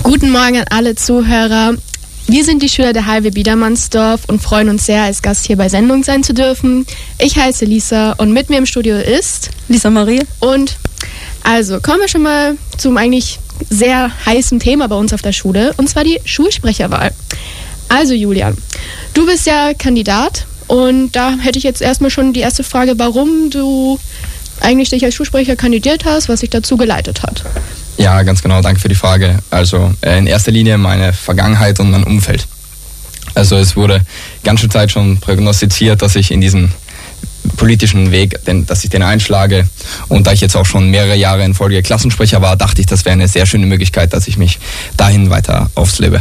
Guten Morgen an alle Zuhörer. Wir sind die Schüler der HW Biedermannsdorf und freuen uns sehr, als Gast hier bei Sendung sein zu dürfen. Ich heiße Lisa und mit mir im Studio ist Lisa Marie. Und also kommen wir schon mal zum eigentlich sehr heißen Thema bei uns auf der Schule, und zwar die Schulsprecherwahl. Also Julian, du bist ja Kandidat und da hätte ich jetzt erstmal schon die erste Frage, warum du eigentlich dich als Schulsprecher kandidiert hast, was dich dazu geleitet hat. Ja, ganz genau, danke für die Frage. Also in erster Linie meine Vergangenheit und mein Umfeld. Also es wurde ganz schön Zeit schon prognostiziert, dass ich in diesen politischen Weg, dass ich den einschlage. Und da ich jetzt auch schon mehrere Jahre in Folge Klassensprecher war, dachte ich, das wäre eine sehr schöne Möglichkeit, dass ich mich dahin weiter auslebe.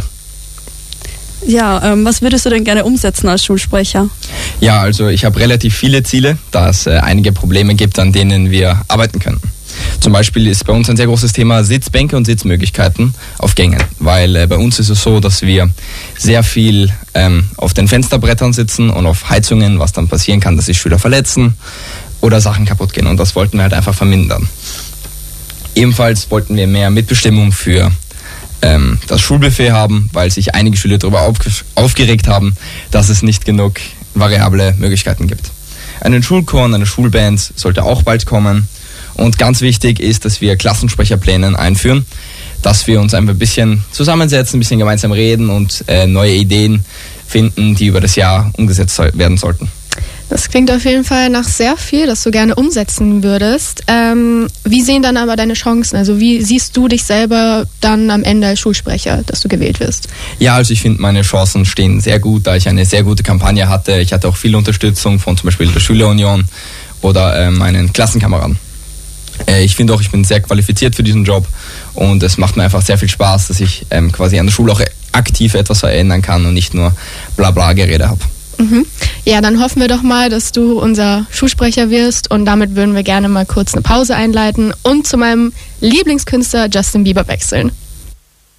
Ja, was würdest du denn gerne umsetzen als Schulsprecher? Ja, also ich habe relativ viele Ziele, da es einige Probleme gibt, an denen wir arbeiten können. Zum Beispiel ist bei uns ein sehr großes Thema Sitzbänke und Sitzmöglichkeiten auf Gängen, weil bei uns ist es so, dass wir sehr viel auf den Fensterbrettern sitzen und auf Heizungen, was dann passieren kann, dass sich Schüler verletzen oder Sachen kaputt gehen, und das wollten wir halt einfach vermindern. Ebenfalls wollten wir mehr Mitbestimmung für das Schulbuffet haben, weil sich einige Schüler darüber aufgeregt haben, dass es nicht genug variable Möglichkeiten gibt. Einen Schulchor und eine Schulband sollte auch bald kommen. Und ganz wichtig ist, dass wir Klassensprecherpläne einführen, dass wir uns einfach ein bisschen zusammensetzen, ein bisschen gemeinsam reden und neue Ideen finden, die über das Jahr umgesetzt werden sollten. Das klingt auf jeden Fall nach sehr viel, das du gerne umsetzen würdest. Wie sehen dann aber deine Chancen? Also wie siehst du dich selber dann am Ende als Schulsprecher, dass du gewählt wirst? Ja, also ich finde, meine Chancen stehen sehr gut, da ich eine sehr gute Kampagne hatte. Ich hatte auch viel Unterstützung von zum Beispiel der Schülerunion oder meinen Klassenkameraden. Ich finde auch, ich bin sehr qualifiziert für diesen Job und es macht mir einfach sehr viel Spaß, dass ich quasi an der Schule auch aktiv etwas verändern kann und nicht nur Blabla-Gerede habe. Mhm. Ja, dann hoffen wir doch mal, dass du unser Schulsprecher wirst, und damit würden wir gerne mal kurz eine Pause einleiten und zu meinem Lieblingskünstler Justin Bieber wechseln.